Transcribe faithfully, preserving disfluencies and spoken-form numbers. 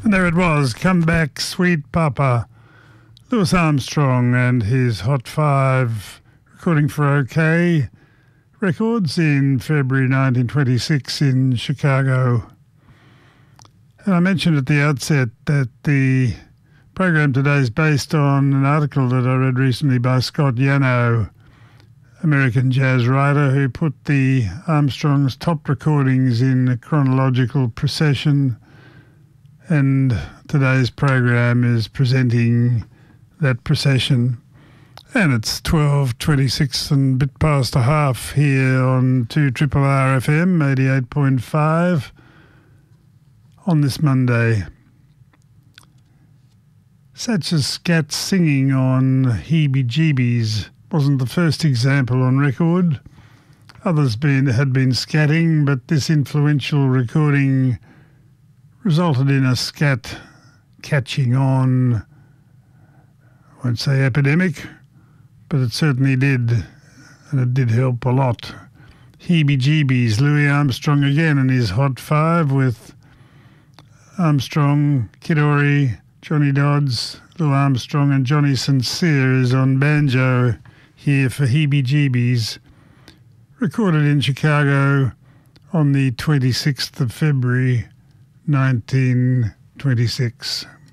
And there it was, Come Back Sweet Papa, Louis Armstrong and his Hot Five, recording for OK Records in February nineteen twenty-six in Chicago. And I mentioned at the outset that the program today is based on an article that I read recently by Scott Yanow, American jazz writer, who put the Armstrong's top recordings in a chronological procession. And today's program is presenting that procession. And it's twelve twenty-six and a bit past a half here on two R R R F M, eighty-eight point five, on this Monday. Satch's scat singing on Heebie-Jeebies wasn't the first example on record. Others been, had been scatting, but this influential recording resulted in a scat catching on, I won't say epidemic, but it certainly did, and it did help a lot. Heebie-Jeebies, Louis Armstrong again in his Hot Five with Armstrong, Kid Ory, Johnny Dodds, Lou Armstrong and Johnny Sincere is on banjo here for Heebie-Jeebies, recorded in Chicago on the twenty-sixth of February nineteen twenty-six.